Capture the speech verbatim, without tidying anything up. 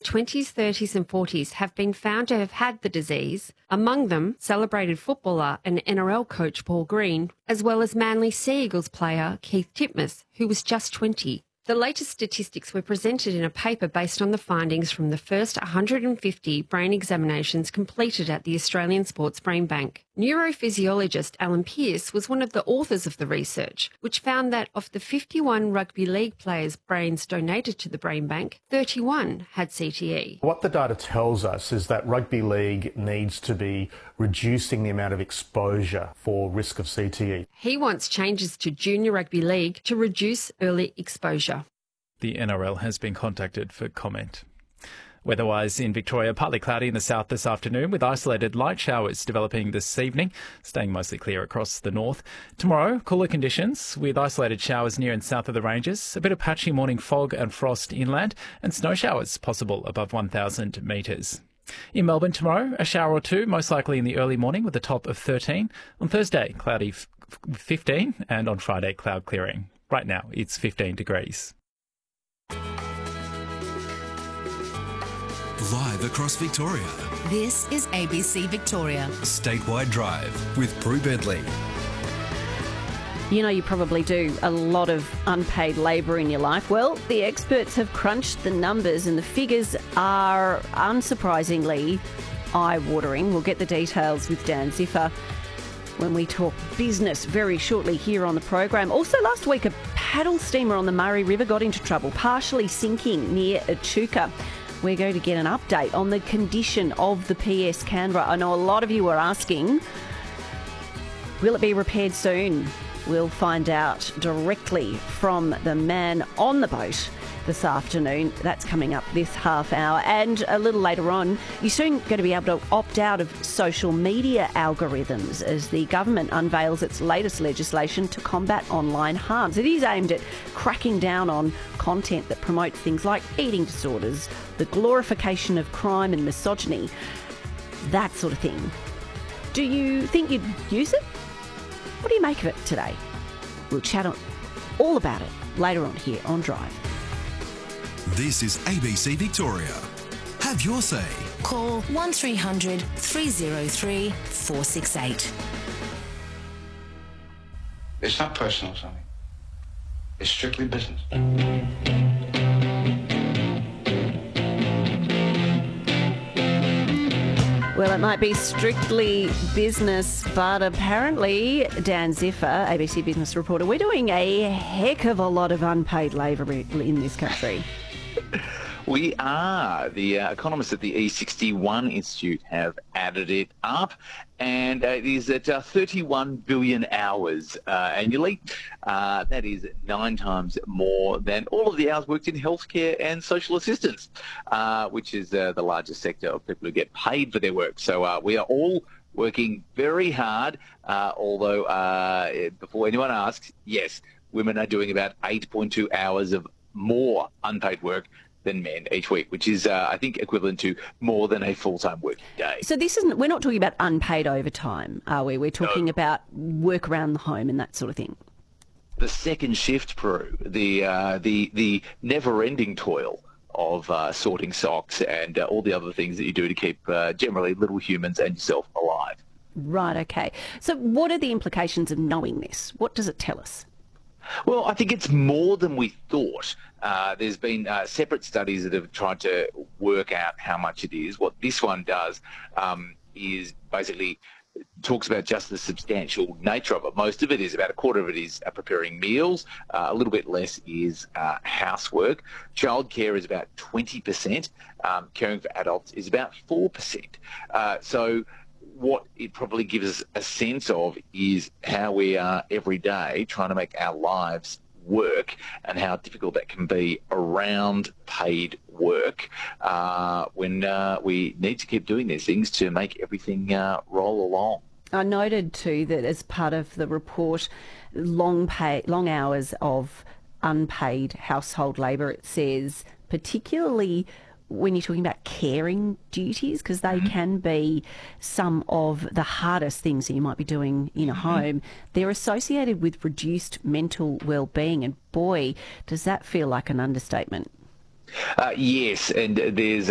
twenties, thirties and forties have been found to have had the disease, among them celebrated footballer and N R L coach Paul Green, as well as Manly Sea Eagles player Keith Titmus, who was just twenty. The latest statistics were presented in a paper based on the findings from the first one hundred fifty brain examinations completed at the Australian Sports Brain Bank. Neurophysiologist Alan Pearce was one of the authors of the research, which found that of the fifty-one rugby league players' brains donated to the brain bank, thirty-one had C T E. What the data tells us is that rugby league needs to be reducing the amount of exposure for risk of C T E. He wants changes to junior rugby league to reduce early exposure. The N R L has been contacted for comment. Weather-wise in Victoria, partly cloudy in the south this afternoon with isolated light showers developing this evening, staying mostly clear across the north. Tomorrow, cooler conditions with isolated showers near and south of the ranges, a bit of patchy morning fog and frost inland, and snow showers possible above one thousand metres. In Melbourne tomorrow, a shower or two, most likely in the early morning with a top of thirteen. On Thursday, cloudy fifteen, and on Friday, cloud clearing. Right now, it's fifteen degrees. Live across Victoria. This is A B C Victoria. Statewide Drive with Prue Bedley. You know, you probably do a lot of unpaid labour in your life. Well, the experts have crunched the numbers and the figures are unsurprisingly eye-watering. We'll get the details with Dan Ziffer when we talk business very shortly here on the program. Also, last week, a paddle steamer on the Murray River got into trouble, partially sinking near Echuca. We're going to get an update on the condition of the P S Canberra. I know a lot of you are asking, will it be repaired soon? We'll find out directly from the man on the boat this afternoon. That's coming up this half hour. And a little later on, you're soon going to be able to opt out of social media algorithms as the government unveils its latest legislation to combat online harms. It is aimed at cracking down on content that promotes things like eating disorders, the glorification of crime and misogyny, that sort of thing. Do you think you'd use it? What do you make of it today? We'll chat on all about it later on here on Drive. This is A B C Victoria. Have your say. Call one three hundred three oh three four six eight. It's not personal, Sonny. It's strictly business. Well, it might be strictly business, but apparently, Dan Ziffer, A B C Business reporter, we're doing a heck of a lot of unpaid labour in this country. We are. The uh, economists at the E sixty-one Institute have added it up, and uh, it is at uh, thirty-one billion hours uh, annually. Uh, that is nine times more than all of the hours worked in healthcare and social assistance, uh, which is uh, the largest sector of people who get paid for their work. So uh, we are all working very hard, uh, although uh, before anyone asks, yes, women are doing about eight point two hours of more unpaid work than men each week, which is, uh, I think, equivalent to more than a full-time working day. So this isn't, we're not talking about unpaid overtime, are we? We're talking No. about work around the home and that sort of thing. The second shift, Prue, the uh, the the never-ending toil of uh, sorting socks and uh, all the other things that you do to keep uh, generally little humans and yourself alive. Right, okay. So what are the implications of knowing this? What does it tell us? Well, I think it's more than we thought. Uh, there's been uh, separate studies that have tried to work out how much it is. What this one does um, is basically talks about just the substantial nature of it. Most of it is, about a quarter of it is uh, preparing meals. Uh, a little bit less is uh, housework. Childcare is about twenty percent. Um, caring for adults is about four percent. Uh, so what it probably gives us a sense of is how we are every day trying to make our lives work and how difficult that can be around paid work uh, when uh, we need to keep doing these things to make everything uh, roll along. I noted too that as part of the report, long pay, long hours of unpaid household labour, it says, particularly when you're talking about caring duties, because they mm-hmm. can be some of the hardest things that you might be doing in a mm-hmm. home, they're associated with reduced mental well-being. And boy, does that feel like an understatement. Uh, yes, and there's